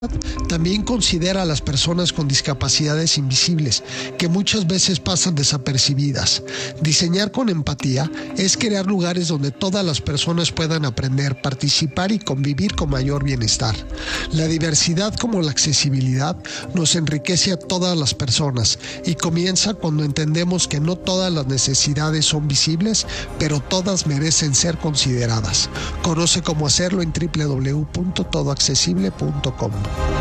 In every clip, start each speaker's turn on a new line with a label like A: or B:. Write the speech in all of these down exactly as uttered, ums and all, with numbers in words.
A: También considera a las personas con discapacidades invisibles, que muchas veces pasan desapercibidas. Diseñar con empatía es crear lugares donde todas las personas puedan aprender, participar y convivir con mayor bienestar. La diversidad, como la accesibilidad, nos enriquece a todas las personas y comienza cuando entendemos que no todas las necesidades son visibles, pero todas merecen ser consideradas. Conoce cómo hacerlo en doble u doble u doble u punto todo accesible punto com.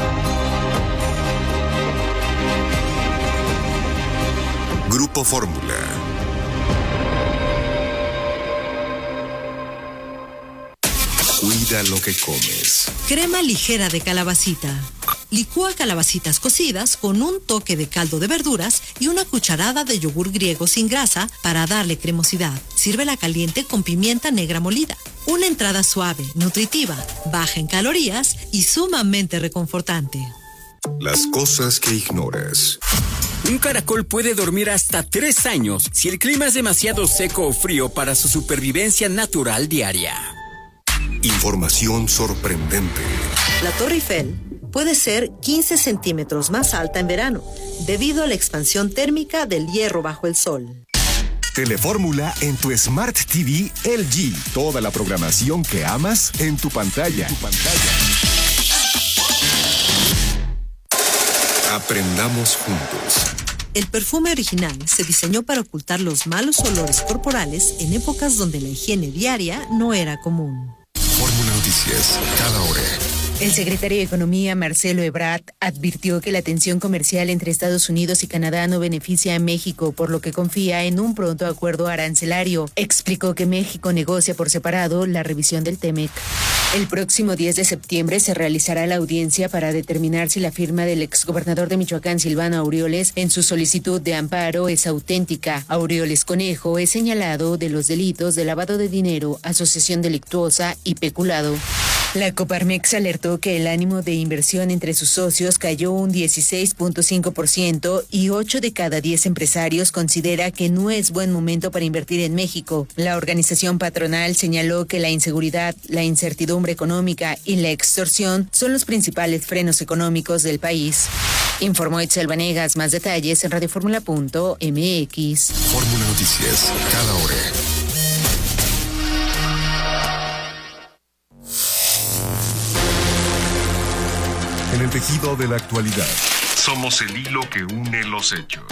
B: Grupo Fórmula. Cuida lo que comes.
C: Crema ligera de calabacita. Licúa calabacitas cocidas con un toque de caldo de verduras y una cucharada de yogur griego sin grasa para darle cremosidad. Sírvela caliente con pimienta negra molida. Una entrada suave, nutritiva, baja en calorías y sumamente reconfortante.
B: Las cosas que ignoras.
D: Un caracol puede dormir hasta tres años si el clima es demasiado seco o frío para su supervivencia natural diaria.
B: Información sorprendente.
C: La Torre Eiffel puede ser quince centímetros más alta en verano, debido a la expansión térmica del hierro bajo el sol.
E: Telefórmula en tu Smart T V L G. Toda la programación que amas en tu pantalla. En tu pantalla.
B: Aprendamos juntos.
C: El perfume original se diseñó para ocultar los malos olores corporales en épocas donde la higiene diaria no era común.
B: Fórmula Noticias, cada hora.
F: El secretario de Economía, Marcelo Ebrard, advirtió que la tensión comercial entre Estados Unidos y Canadá no beneficia a México, por lo que confía en un pronto acuerdo arancelario. Explicó que México negocia por separado la revisión del TEMEC. El próximo diez de septiembre se realizará la audiencia para determinar si la firma del exgobernador de Michoacán, Silvano Aureoles, en su solicitud de amparo es auténtica. Aureoles Conejo es señalado de los delitos de lavado de dinero, asociación delictuosa y peculado. La Coparmex alertó que el ánimo de inversión entre sus socios cayó un dieciséis punto cinco por ciento y ocho de cada diez empresarios considera que no es buen momento para invertir en México. La organización patronal señaló que la inseguridad, la incertidumbre económica y la extorsión son los principales frenos económicos del país. Informó Itzel Vanegas. Más detalles en radioformula punto m x.
B: Fórmula Noticias, cada hora.
E: En el tejido de la actualidad.
B: Somos el hilo que une los hechos.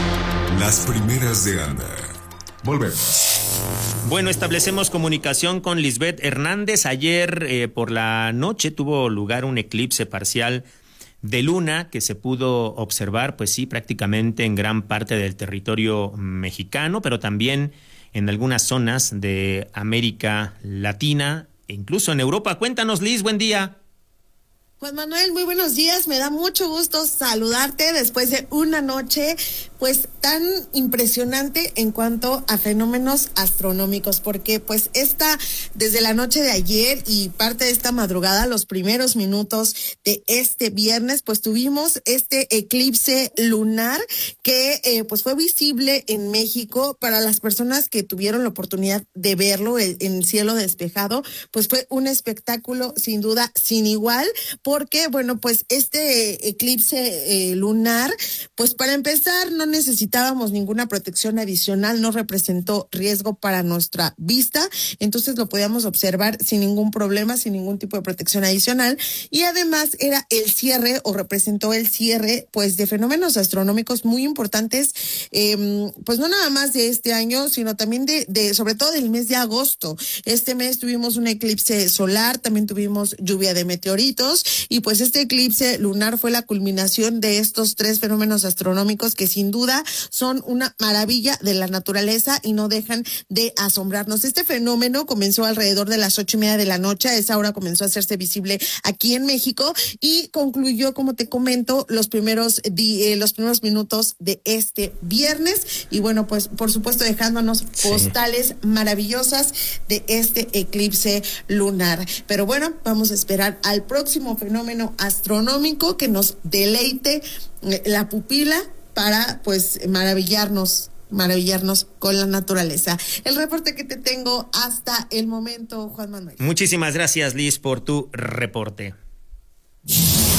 B: Las primeras de Ana. Volvemos.
G: Bueno, establecemos comunicación con Lisbeth Hernández. Ayer eh, por la noche tuvo lugar un eclipse parcial de luna que se pudo observar, pues sí, prácticamente en gran parte del territorio mexicano, pero también en algunas zonas de América Latina e incluso en Europa. Cuéntanos, Liz, buen día.
H: Juan Manuel, muy buenos días. Me da mucho gusto saludarte después de una noche pues tan impresionante en cuanto a fenómenos astronómicos, porque pues esta, desde la noche de ayer y parte de esta madrugada, los primeros minutos de este viernes, pues tuvimos este eclipse lunar que eh, pues fue visible en México. Para las personas que tuvieron la oportunidad de verlo el, en cielo despejado, pues fue un espectáculo sin duda sin igual, porque bueno, pues este eclipse eh, lunar, pues para empezar no necesitábamos ninguna protección adicional, no representó riesgo para nuestra vista, entonces lo podíamos observar sin ningún problema, sin ningún tipo de protección adicional, y además era el cierre o representó el cierre pues de fenómenos astronómicos muy importantes, eh, pues no nada más de este año, sino también de, de sobre todo del mes de agosto. Este mes tuvimos un eclipse solar, también tuvimos lluvia de meteoritos, y pues este eclipse lunar fue la culminación de estos tres fenómenos astronómicos que sin duda son una maravilla de la naturaleza y no dejan de asombrarnos. Este fenómeno comenzó alrededor de las ocho y media de la noche, a esa hora comenzó a hacerse visible aquí en México y concluyó, como te comento, los primeros di- eh, los primeros minutos de este viernes, y bueno, pues por supuesto dejándonos
G: Sí.
H: postales maravillosas de este eclipse lunar. Pero bueno, vamos a esperar al próximo fenómeno astronómico que nos deleite eh, la pupila para pues maravillarnos, maravillarnos con la naturaleza. El reporte que te tengo hasta el momento, Juan Manuel.
G: Muchísimas gracias, Liz, por tu reporte.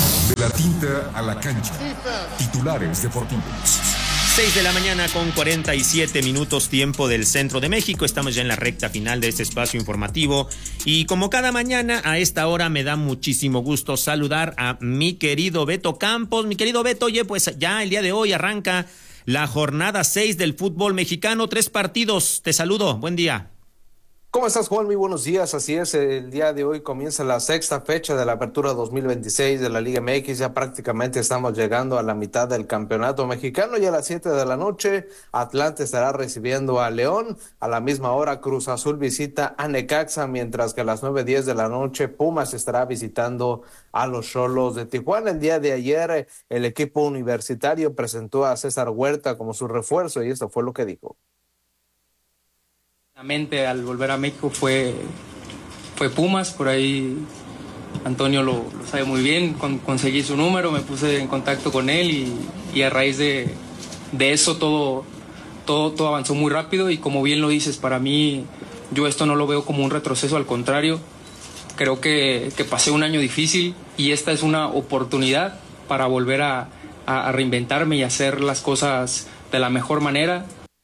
B: la tinta a la cancha. Titulares deportivos.
G: seis de la mañana con cuarenta y siete minutos tiempo del centro de México. Estamos ya en la recta final de este espacio informativo y como cada mañana a esta hora me da muchísimo gusto saludar a mi querido Beto Campos. Mi querido Beto, oye, pues ya el día de hoy arranca la jornada seis del fútbol mexicano, tres partidos. Te saludo, buen día.
I: ¿Cómo estás, Juan? Muy buenos días. Así es, el día de hoy comienza la sexta fecha de la apertura dos mil veintiséis de la Liga M X. Ya prácticamente estamos llegando a la mitad del campeonato mexicano y a las siete de la noche Atlante estará recibiendo a León. A la misma hora Cruz Azul visita a Necaxa, mientras que a las nueve diez de la noche Pumas estará visitando a los Xolos de Tijuana. El día de ayer el equipo universitario presentó a César Huerta como su refuerzo y esto fue lo que dijo.
J: La mente al volver a México fue, fue Pumas, por ahí Antonio lo, lo sabe muy bien, Con, conseguí su número, me puse en contacto con él y, y a raíz de, de eso todo, todo, todo avanzó muy rápido y como bien lo dices, para mí yo esto no lo veo como un retroceso, al contrario, creo que, que pasé un año difícil y esta es una oportunidad para volver a, a, a reinventarme y hacer las cosas de la mejor manera.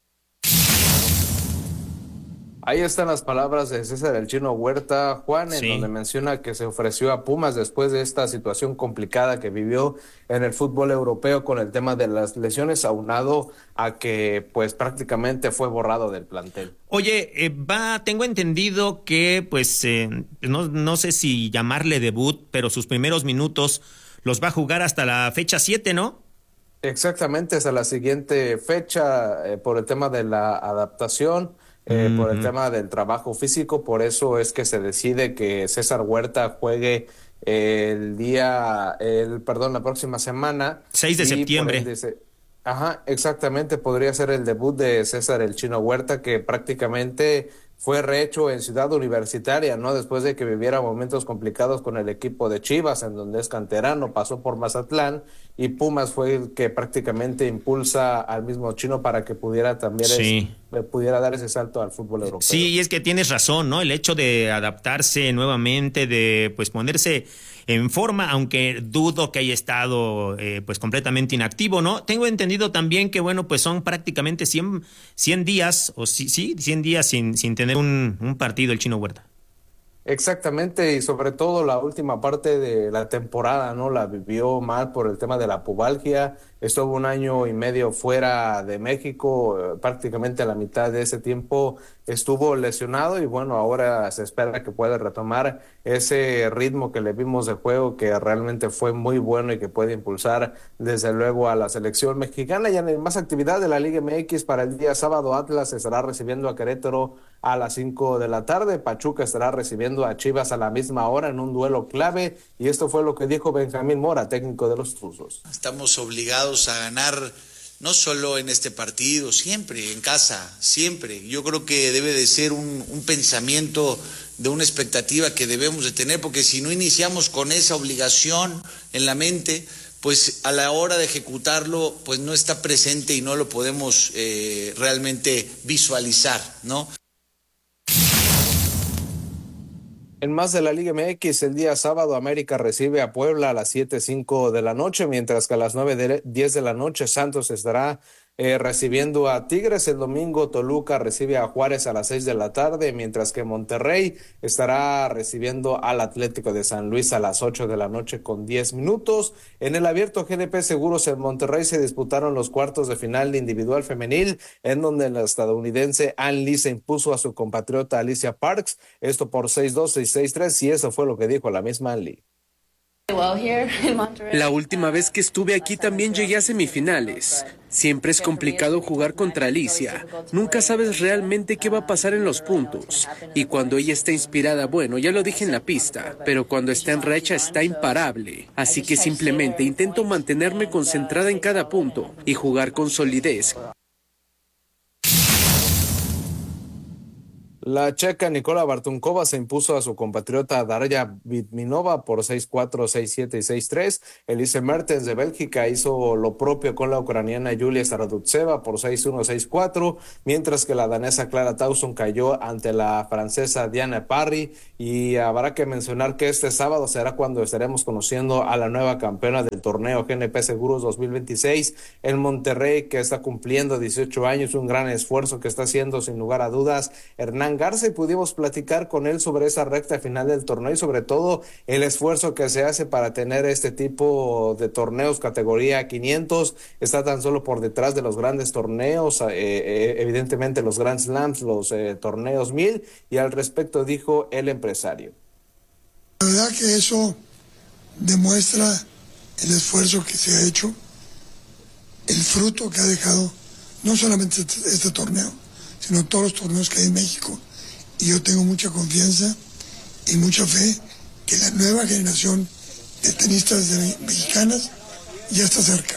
I: Ahí están las palabras de César el Chino Huerta, Juan, en
G: sí.
I: donde menciona que se ofreció a Pumas después de esta situación complicada que vivió en el fútbol europeo con el tema de las lesiones, aunado a que pues prácticamente fue borrado del plantel.
G: Oye, eh, va, tengo entendido que pues eh, no, no sé si llamarle debut, pero sus primeros minutos los va a jugar hasta la fecha siete, ¿no? Exactamente, hasta la siguiente fecha eh, por el tema de la adaptación. Eh, uh-huh. Por el tema del trabajo físico, por eso es que se decide que César Huerta juegue el día, el perdón, la próxima semana. seis de septiembre. Dice, ajá, exactamente, podría ser el debut de César el Chino Huerta, que prácticamente fue rehecho en Ciudad Universitaria, ¿no? Después de que viviera momentos complicados con el equipo de Chivas, en donde es canterano, pasó por Mazatlán, y Pumas fue el que prácticamente impulsa al mismo Chino para que pudiera también sí. es, pudiera dar ese salto al fútbol europeo. Sí, y es que tienes razón, ¿no? El hecho de adaptarse nuevamente, de pues ponerse en forma, aunque dudo que haya estado eh, pues completamente inactivo, ¿no? Tengo entendido también que, bueno, pues son prácticamente cien, cien días, o sí, sí, cien días sin, sin tener un, un partido el Chino Huerta.
I: Exactamente, y sobre todo la última parte de la temporada, ¿no? La vivió mal por el tema de la pubalgia, estuvo un año y medio fuera de México, eh, prácticamente a la mitad de ese tiempo estuvo lesionado y bueno, ahora se espera que pueda retomar ese ritmo que le vimos de juego, que realmente fue muy bueno y que puede impulsar desde luego a la selección mexicana. Y en más actividad de la Liga M X para el día sábado, Atlas estará recibiendo a Querétaro a las cinco de la tarde, Pachuca estará recibiendo a Chivas a la misma hora en un duelo clave, y esto fue lo que dijo Benjamín Mora, técnico de los Tuzos.
K: Estamos obligados a ganar, no solo en este partido, siempre, en casa, siempre. Yo creo que debe de ser un, un pensamiento de una expectativa que debemos de tener, porque si no iniciamos con esa obligación en la mente, pues a la hora de ejecutarlo, pues no está presente y no lo podemos eh, realmente visualizar, ¿no?
I: En más de la Liga M X, el día sábado América recibe a Puebla a las siete cinco de la noche, mientras que a las nueve diez de la noche Santos estará eh, recibiendo a Tigres. El domingo Toluca recibe a Juárez a las seis de la tarde, mientras que Monterrey estará recibiendo al Atlético de San Luis a las ocho de la noche con diez minutos. En el abierto G N P Seguros en Monterrey se disputaron los cuartos de final de individual femenil, en donde la estadounidense Ann Lee se impuso a su compatriota Alicia Parks, esto por seis dos, seis seis tres, y eso fue lo que dijo la misma Ann Lee.
L: La última vez que estuve aquí también llegué a semifinales. Siempre es complicado jugar contra Alicia. Nunca sabes realmente qué va a pasar en los puntos. Y cuando ella está inspirada, bueno, ya lo dije en la pista, pero cuando está en racha está imparable. Así que simplemente intento mantenerme concentrada en cada punto y jugar con solidez.
I: La checa Nikola Bartunkova se impuso a su compatriota Darya Vitminova por seis cuatro, seis siete y seis tres. Elise Mertens de Bélgica hizo lo propio con la ucraniana Yulia Stardutseva por seis uno, seis cuatro, mientras que la danesa Clara Tauson cayó ante la francesa Diana Parry. Y habrá que mencionar que este sábado será cuando estaremos conociendo a la nueva campeona del torneo G N P Seguros dos mil veintiséis en Monterrey, que está cumpliendo dieciocho años, un gran esfuerzo que está haciendo sin lugar a dudas Hernán Garza, y pudimos platicar con él sobre esa recta final del torneo y sobre todo el esfuerzo que se hace para tener este tipo de torneos categoría quinientos. Está tan solo por detrás de los grandes torneos, eh, eh, evidentemente los Grand Slams, los eh, torneos mil, y al respecto dijo el empresario.
M: La verdad que eso demuestra el esfuerzo que se ha hecho, el fruto que ha dejado no solamente este, este torneo, sino todos los torneos que hay en México. Y yo tengo mucha confianza y mucha fe que la nueva generación de tenistas de mexicanas ya está cerca.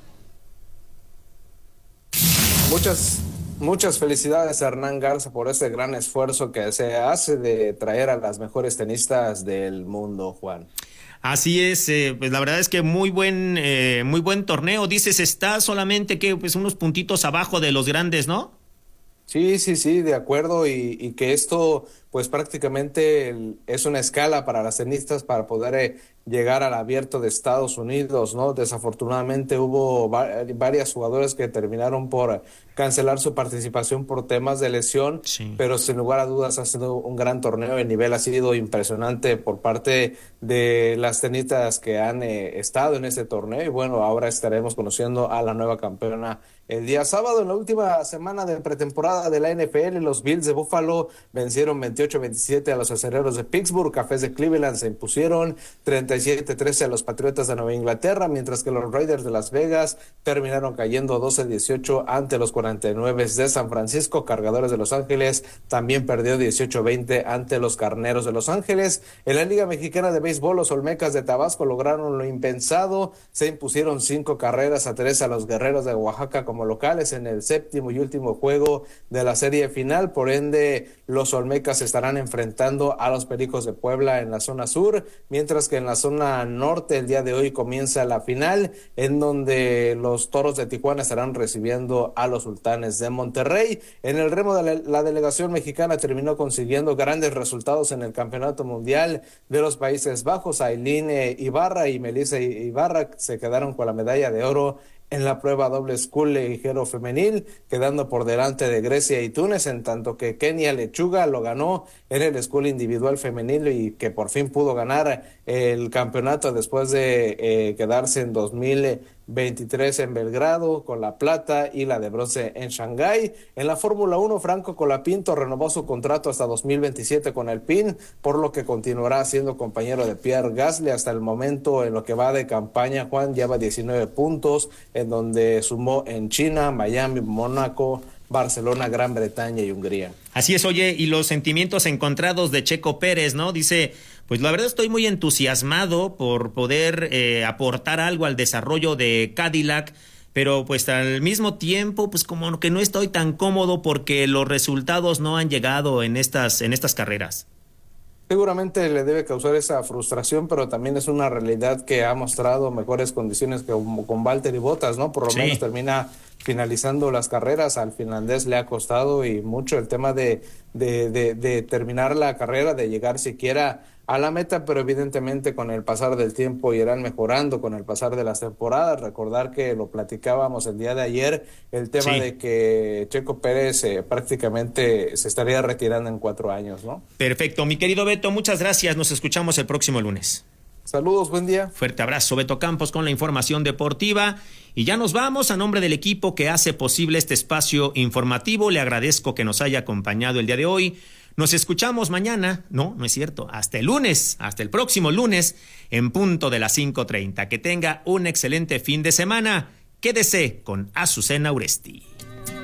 I: Muchas, muchas felicidades a Hernán Garza por ese gran esfuerzo que se hace de traer a las mejores tenistas del mundo, Juan.
G: Así es, eh, pues la verdad es que muy buen, eh, muy buen torneo. Dices, está solamente que pues unos puntitos abajo de los grandes, ¿no?
I: Sí, sí, sí, de acuerdo, y, y que esto pues prácticamente el, es una escala para las tenistas para poder eh, llegar al abierto de Estados Unidos, ¿no? Desafortunadamente hubo va- varias jugadoras que terminaron por cancelar su participación por temas de lesión, sí. Pero sin lugar a dudas ha sido un gran torneo, el nivel ha sido impresionante por parte de las tenistas que han eh, estado en este torneo, y bueno, ahora estaremos conociendo a la nueva campeona el día sábado. En la última semana de pretemporada de la N F L, los Bills de Buffalo vencieron veintiocho veintisiete a los Acereros de Pittsburgh. Cafés de Cleveland se impusieron treinta y siete trece a los Patriotas de Nueva Inglaterra, mientras que los Raiders de Las Vegas terminaron cayendo doce dieciocho ante los cuarenta y nueve de San Francisco. Cargadores de Los Ángeles también perdió dieciocho veinte ante los Carneros de Los Ángeles. En la Liga Mexicana de Béisbol, los Olmecas de Tabasco lograron lo impensado, se impusieron cinco carreras a tres a los Guerreros de Oaxaca como locales en el séptimo y último juego de la serie final. Por ende, los Olmecas estarán enfrentando a los Pericos de Puebla en la zona sur, mientras que en la zona norte el día de hoy comienza la final, en donde los Toros de Tijuana estarán recibiendo a los Sultanes de Monterrey. En el remo, de la, la delegación mexicana terminó consiguiendo grandes resultados en el Campeonato Mundial de los Países Bajos. Ailín eh, Ibarra y Melissa Ibarra se quedaron con la medalla de oro en la prueba doble school ligero femenil, quedando por delante de Grecia y Túnez, en tanto que Kenia Lechuga lo ganó en el school individual femenil y que por fin pudo ganar el campeonato después de eh, quedarse en dos mil veintitrés en Belgrado con la plata y la de bronce en Shanghái. En la Fórmula uno, Franco Colapinto renovó su contrato hasta dos mil veintisiete con Alpine, por lo que continuará siendo compañero de Pierre Gasly hasta el momento. En lo que va de campaña, Juan lleva diecinueve puntos, en donde sumó en China, Miami, Mónaco, Barcelona, Gran Bretaña y Hungría.
G: Así es, oye, y los sentimientos encontrados de Checo Pérez, ¿no? Dice, pues la verdad estoy muy entusiasmado por poder eh, aportar algo al desarrollo de Cadillac, pero pues al mismo tiempo, pues como que no estoy tan cómodo porque los resultados no han llegado en estas, en estas carreras.
I: Seguramente le debe causar esa frustración, pero también es una realidad que ha mostrado mejores condiciones que con Valtteri Bottas, ¿no? Por lo sí. menos termina finalizando las carreras. Al finlandés le ha costado y mucho el tema de, de, de, de terminar la carrera, de llegar siquiera a la meta, pero evidentemente con el pasar del tiempo irán mejorando con el pasar de las temporadas. Recordar que lo platicábamos el día de ayer, el tema sí. de que Checo Pérez eh, prácticamente se estaría retirando en cuatro años, ¿no?
G: Perfecto, mi querido Beto, muchas gracias, nos escuchamos el próximo lunes.
I: Saludos, buen día.
G: Fuerte abrazo, Beto Campos con la información deportiva. Y ya nos vamos. A nombre del equipo que hace posible este espacio informativo, le agradezco que nos haya acompañado el día de hoy. Nos escuchamos mañana, no, no es cierto, hasta el lunes, hasta el próximo lunes, en punto de las cinco treinta. Que tenga un excelente fin de semana. Quédese con Azucena Uresti.